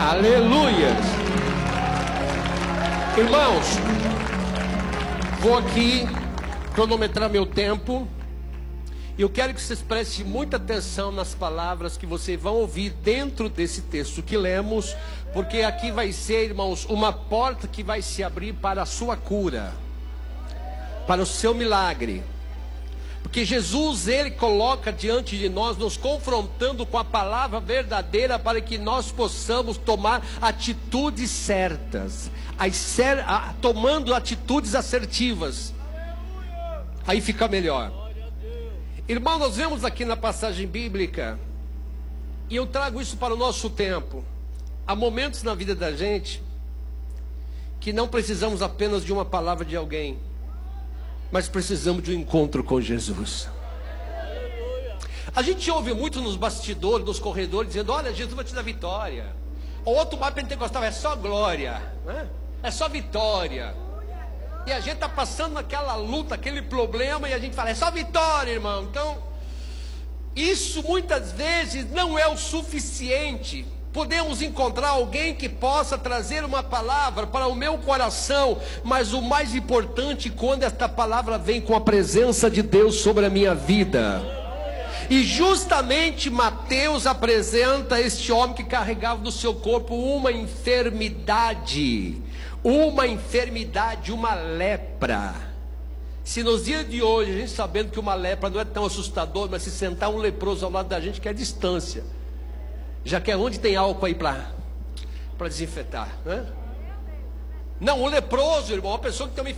Aleluia! Irmãos, vou aqui cronometrar meu tempo. E eu quero que vocês prestem muita atenção nas palavras que vocês vão ouvir dentro desse texto que lemos, porque aqui vai ser, irmãos, uma porta que vai se abrir para a sua cura, para o seu milagre. Porque Jesus, Ele coloca diante de nós, nos confrontando com a palavra verdadeira, para que nós possamos tomar atitudes certas, tomando atitudes assertivas. Aí fica melhor. Irmão, nós vemos aqui na passagem bíblica, e eu trago isso para o nosso tempo. Há momentos na vida da gente que não precisamos apenas de uma palavra de alguém, mas precisamos de um encontro com Jesus. A gente ouve muito nos bastidores, nos corredores, dizendo: olha, Jesus vai te dar vitória. O outro mais pentecostal: é só glória, né? É só vitória. E a gente está passando naquela luta, aquele problema, e a gente fala: é só vitória, irmão. Então, isso muitas vezes não é o suficiente. Podemos encontrar alguém que possa trazer uma palavra para o meu coração, mas o mais importante, quando esta palavra vem com a presença de Deus sobre a minha vida. E justamente Mateus apresenta este homem que carregava no seu corpo uma enfermidade, uma lepra. Se nos dias de hoje, a gente sabendo que uma lepra não é tão assustador, mas se sentar um leproso ao lado da gente, quer distância, já que é onde tem álcool aí para desinfetar, né? Não, o leproso, irmão, uma pessoa que tem uma